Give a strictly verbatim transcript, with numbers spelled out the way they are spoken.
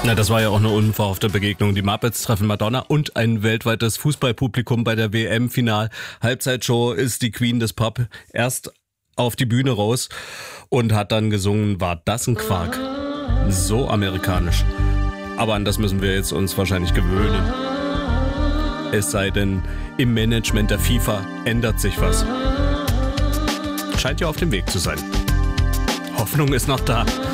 Na, das war ja auch eine unverhoffte Begegnung. Die Muppets treffen Madonna und ein weltweites Fußballpublikum bei der W M-Final-Halbzeitshow ist die Queen des Pop erst auf die Bühne raus und hat dann gesungen, war das ein Quark? So amerikanisch. Aber an das müssen wir jetzt uns wahrscheinlich gewöhnen. Es sei denn, im Management der FIFA ändert sich was. Scheint ja auf dem Weg zu sein. Hoffnung ist noch da.